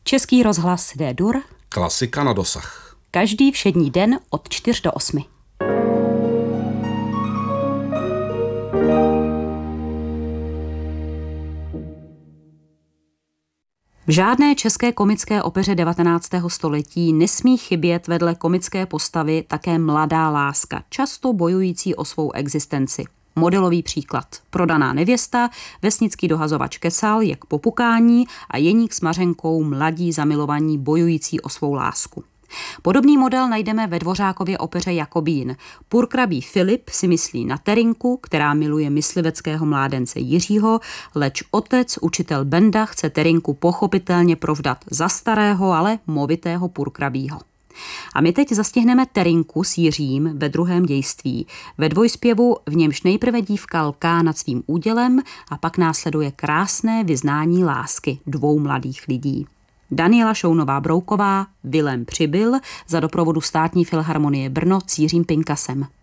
Český rozhlas D-dur. Klasika na dosah. Každý všední den od 4 do 8. V žádné české komické opeře 19. století nesmí chybět vedle komické postavy také mladá láska, často bojující o svou existenci. Modelový příklad. Prodaná nevěsta, vesnický dohazovač Kesal je k popukání a Jeník s Mařenkou mladí zamilovaní bojující o svou lásku. Podobný model najdeme ve Dvořákově opeře Jakobín. Purkrabí Filip si myslí na Terinku, která miluje mysliveckého mládence Jiřího, leč otec, učitel Benda, chce Terinku pochopitelně provdat za starého, ale movitého purkrabího. A my teď zastihneme Terinku s Jiřím ve druhém dějství. Ve dvojspěvu, v němž nejprve dívka lká nad svým údělem a pak následuje krásné vyznání lásky dvou mladých lidí. Daniela Šounová-Brouková, Vilém Přibyl za doprovodu Státní filharmonie Brno s Jiřím Pinkasem.